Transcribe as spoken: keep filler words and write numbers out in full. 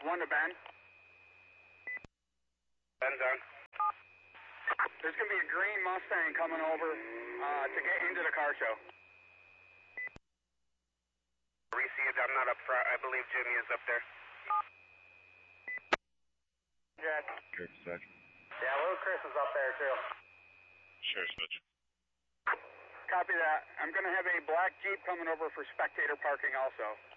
One to Ben. Ben's on. There's going to be a green Mustang coming over uh, to get into the car show. Received. I'm not up front. I believe Jimmy is up there. Jack. Sure, Switch. Yeah, Lou Chris is up there too. Sure, Switch. Copy that. I'm going to have a black Jeep coming over for spectator parking also.